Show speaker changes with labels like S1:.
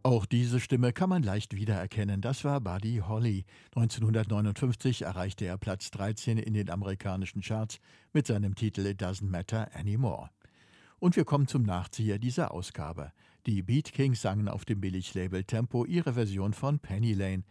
S1: Auch diese Stimme kann man leicht wiedererkennen. Das war Buddy Holly. 1959 erreichte er Platz 13 in den amerikanischen Charts mit seinem Titel It Doesn't Matter Anymore. Und wir kommen zum Nachzieher dieser Ausgabe. Die Beat Kings sangen auf dem Billig-Label Tempo ihre Version von Penny Lane.